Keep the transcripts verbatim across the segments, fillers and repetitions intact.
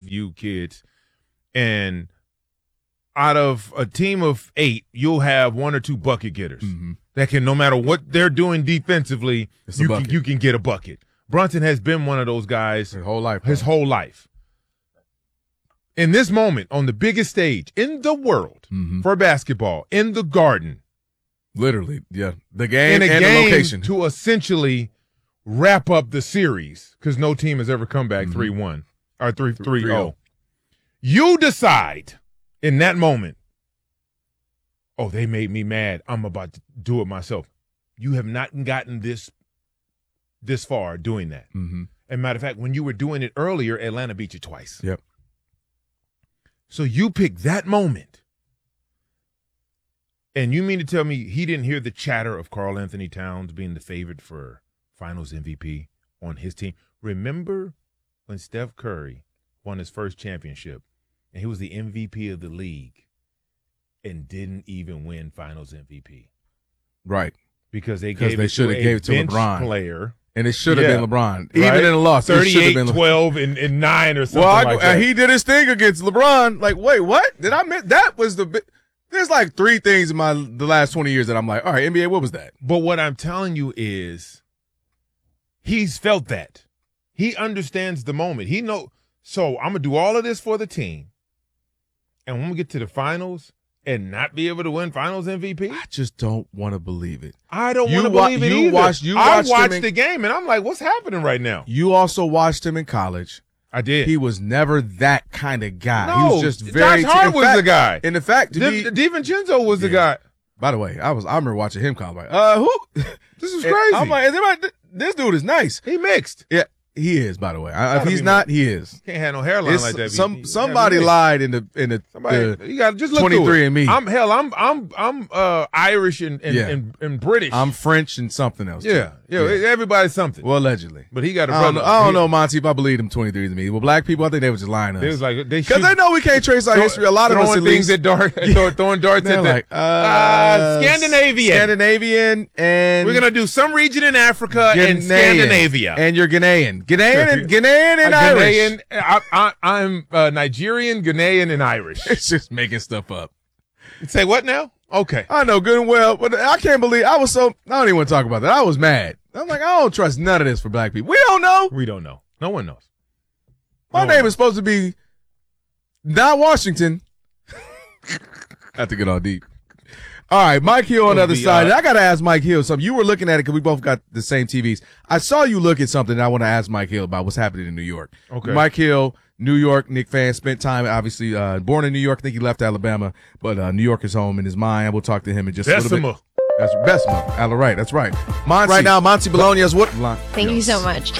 you kids, and out of a team of eight, you'll have one or two bucket getters mm-hmm. that can, no matter what they're doing defensively, you can, you can get a bucket. Brunson has been one of those guys his whole life. His whole life. In this moment, on the biggest stage in the world mm-hmm. for basketball, in the Garden. Literally, yeah. The game in a and game the location. To essentially wrap up the series, because no team has ever come back three one mm-hmm. or three oh. You decide in that moment, oh, they made me mad. I'm about to do it myself. You have not gotten this this far doing that. Mm-hmm. And matter of fact, when you were doing it earlier, Atlanta beat you twice. Yep. So you pick that moment. And you mean to tell me he didn't hear the chatter of Karl Anthony Towns being the favorite for Finals M V P on his team? Remember when Steph Curry won his first championship and he was the M V P of the league and didn't even win Finals M V P? Right. Because they gave they it should to have a gave it to bench LeBron. player. And it should have yeah. been LeBron. Right? Even in a loss, it should have been LeBron. twelve and, and nine or something well, I, like that. He did his thing against LeBron. Like, wait, what? Did I miss? That was the – there's like three things in my the last twenty years that I'm like, all right, N B A, what was that? But what I'm telling you is he's felt that. He understands the moment. He know. So I'm going to do all of this for the team. And when we get to the finals and not be able to win Finals M V P? I just don't want to believe it. I don't want to believe it you either. Watched, you I watched, watched in, the game, and I'm like, what's happening right now? You also watched him in college. I did. He was never that kind of guy. No, he was just very. Josh Hart was fact, the guy. And the fact to Di- be, DiVincenzo was yeah. the guy. By the way, I was I remember watching him come like, uh, who? This is crazy. I'm like, is anybody, this dude is nice. He mixed. Yeah, he is. By the way, I, if he's not, he is. Can't have no hairline it's, like that. Some he, somebody lied in the in the, somebody, the you got just look twenty-three and me. I'm hell. I'm I'm I'm uh Irish and and, Yeah. and and British. I'm French and something else. yeah, yeah, Yeah. Everybody's something. Well, allegedly. But he got a I don't, brother. know, I don't he, know, Monty, if I believe them twenty-three to me. Well, black people, I think they were just lying to It us. was like they Because shoot- they know we can't trace our throw- history. A lot of us throwing at things least. at dart, throw- throwing darts They're at the like, uh, uh, Scandinavian. Scandinavian and We're gonna do some region in Africa and Ghanaian. Scandinavia. And you're Ghanaian. Ghanaian and Ghanaian and Uh, Irish. Ghanaian, I, I, I'm uh, Nigerian, Ghanaian, and Irish. It's just making stuff up. Say what now? Okay. I know good and well, but I can't believe I was so. I don't even want to talk about that. I was mad. I'm like, I don't trust none of this for black people. We don't know. We don't know. No one knows. My No name one is supposed to be not Washington. I have to get all deep. All right, Mike Hill on the other be, side. uh, I got to ask Mike Hill something. You were looking at it because we both got the same T Vs. I saw you look at something that I want to ask Mike Hill about what's happening in New York. Okay. Mike Hill, New York, Knicks fan, spent time, obviously, uh, born in New York. I think he left Alabama, but uh, New York is home in his mind. We'll talk to him in just a little Bessemer. bit. That's Bessemer. All right, that's right. Monty. Right now, Monty Bologna is what? Thank you so much.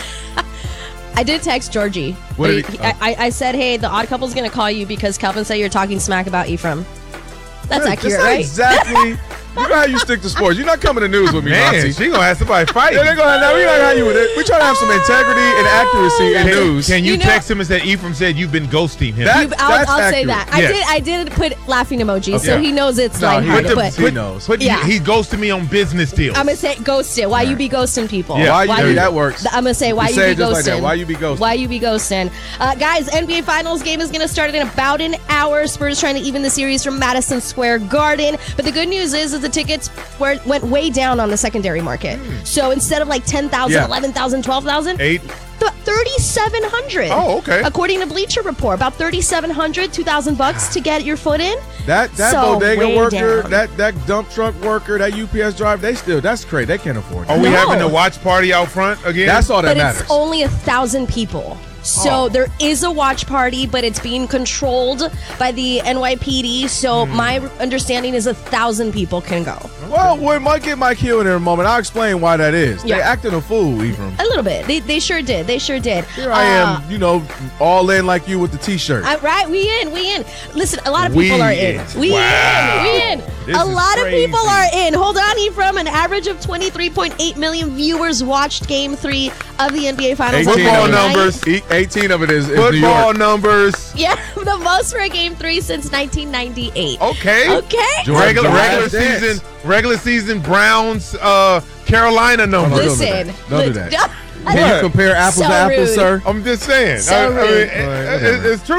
I did text Georgie. What but did he, he- I, I- I said, hey, the odd couple's going to call you because Calvin said you're talking smack about Ephraim. That's Right, accurate, not right? Exactly. You know how you stick to sports. You're not coming to news with me, Man, Monty. she gonna have somebody fight. Yeah, they're gonna have, we gonna have you with it. We try to have some integrity and accuracy in news. Can you, You know- text him and say Ephraim said you've been ghosting him? That- You- I'll, that's I'll say accurate. that. I Yes. did. I did put laughing emoji, so Okay. he knows it's No, he- lighthearted. Put But the- He knows. Put, Yeah. he, he ghosted me on business deals. I'm gonna say ghosted. Why you be ghosting people? Yeah. Why you, Why hey, you- that works. I'm gonna say why You you, say be it just ghosting. like that. Why you be ghosting? Why you be ghosting? Uh, guys, N B A Finals game is gonna start in about an hour. Spurs trying to even the series from Madison Square Garden. But the good news is, is the tickets were, went way down on the secondary market. So instead of like ten thousand, Yeah. eleven thousand, twelve thousand, Eight. thirty-seven hundred. Oh, okay. According to Bleacher Report, about thirty-seven hundred, two thousand bucks to get your foot in. That that So, bodega way worker, down. that that dump truck worker, that U P S driver, they still that's crazy. They can't afford it. Are we No. having a watch party out front again? That's all that But matters. it's only a thousand people. So Oh. there is a watch party, but it's being controlled by the N Y P D. So Hmm. my understanding is a thousand people can go. Well, we might get Mike Hill in there in a moment. I'll explain why that is. Yeah. They acting a fool, Ephraim. A little bit. They, they sure did. They sure did. Here I Uh, am, you know, all in like you with the T-shirt. I, right, we in, we in. Listen, a lot of We people are in. in. We Wow. in, we in. This a is lot of crazy. people are in. Hold on, Ephraim. An average of twenty-three point eight million viewers watched Game Three of the N B A Finals. on Football Monday night. numbers. E- eighteen of it is, is New Football York. numbers. Yeah, the most for a Game Three since nineteen ninety-eight. Okay. Okay. Jordan Regular Last regular Dance. season, regular season Browns, uh, Carolina numbers. Don't do Listen, that. Don't do look- that. Can you compare apples So to apples, rude. sir? I'm just saying. So I, I mean, rude. it- it- it's true.